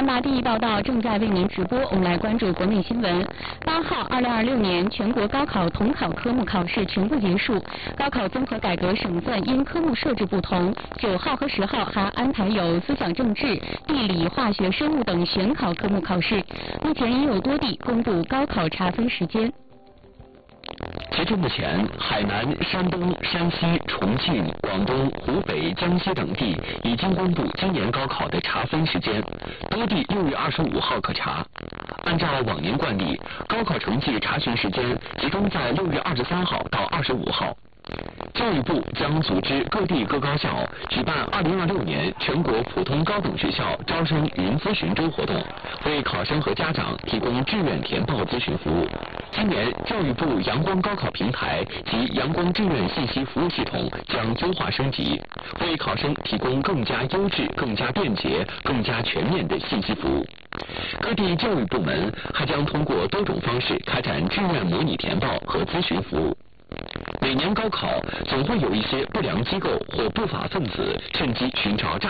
388第一报道正在为您直播，我们来关注国内新闻。8号，2026年全国高考统考科目考试全部结束。高考综合改革省份因科目设置不同，9号和10号还安排有思想政治、地理、化学、生物等选考科目考试。目前已有多地公布高考查分时间。 截至目前，海南、山东、山西、重庆、广东、湖北、江西等地已经公布今年高考的查分时间，多地6月25号可查。按照往年惯例，高考成绩查询时间集中在6月23号到25号。教育部将组织各地各高校举办2026年全国普通高等学校招生云咨询周活动，为考生和家长提供志愿填报咨询服务。今年，教育部阳光高考平台及阳光志愿信息服务系统将优化升级，为考生提供更加优质、更加便捷、更加全面的信息服务。各地教育部门还将通过多种方式开展志愿模拟填报和咨询服务。每年高考总会有一些不良机构或不法分子趁机寻找诈